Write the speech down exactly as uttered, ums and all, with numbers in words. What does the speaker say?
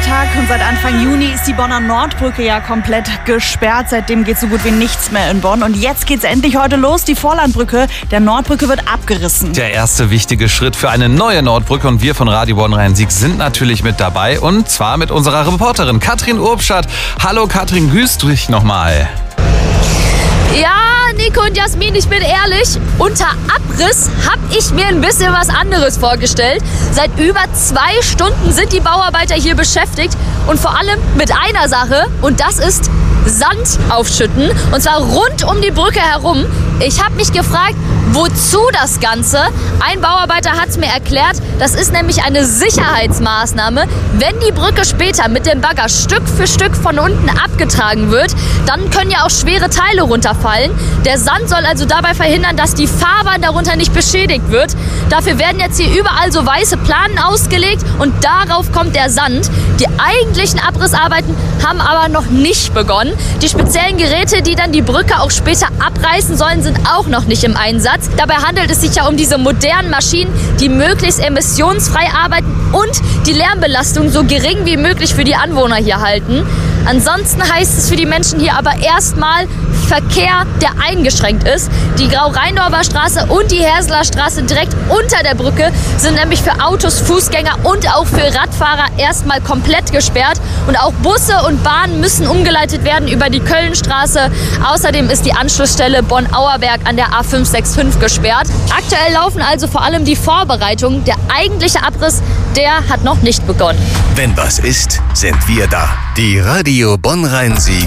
Feiertag und seit Anfang Juni ist die Bonner Nordbrücke ja komplett gesperrt. Seitdem geht so gut wie nichts mehr in Bonn. Und jetzt geht's endlich heute los. Die Vorlandbrücke der Nordbrücke wird abgerissen. Der erste wichtige Schritt für eine neue Nordbrücke und wir von Radio Bonn-Rhein-Sieg sind natürlich mit dabei und zwar mit unserer Reporterin Katrin Urbschat. Hallo Katrin, grüß dich nochmal. Ja, Nico und Jasmin, ich bin ehrlich, unter Abriss habe ich mir ein bisschen was anderes vorgestellt. Seit über zwei Stunden sind die Bauarbeiter hier beschäftigt und vor allem mit einer Sache und das ist Sand aufschütten und zwar rund um die Brücke herum. Ich habe mich gefragt, wozu das Ganze? Ein Bauarbeiter hat es mir erklärt, das ist nämlich eine Sicherheitsmaßnahme. Wenn die Brücke später mit dem Bagger Stück für Stück von unten abgetragen wird, dann können ja auch schwere Teile runterfallen. Der Sand soll also dabei verhindern, dass die Fahrbahn darunter nicht beschädigt wird. Dafür werden jetzt hier überall so weiße Planen ausgelegt und darauf kommt der Sand. Die eigentlichen Abrissarbeiten haben aber noch nicht begonnen. Die speziellen Geräte, die dann die Brücke auch später abreißen sollen, sind auch noch nicht im Einsatz. Dabei handelt es sich ja um diese modernen Maschinen, die möglichst emissionsfrei arbeiten und die Lärmbelastung so gering wie möglich für die Anwohner hier halten. Ansonsten heißt es für die Menschen hier aber erstmal Verkehr, der eingeschränkt ist. Die Grau-Rheindorfer Straße und die Herseler Straße direkt unter der Brücke sind nämlich für Autos, Fußgänger und auch für Radfahrer erstmal komplett gesperrt. Und auch Busse und Bahnen müssen umgeleitet werden über die Kölnstraße. Außerdem ist die Anschlussstelle Bonn-Auerberg an der A fünf sechs fünf gesperrt. Aktuell laufen also vor allem die Vorbereitungen. Der eigentliche Abriss, der hat noch nicht begonnen. Wenn was ist, sind wir da. Die Radio Bonn-Rhein-Sieg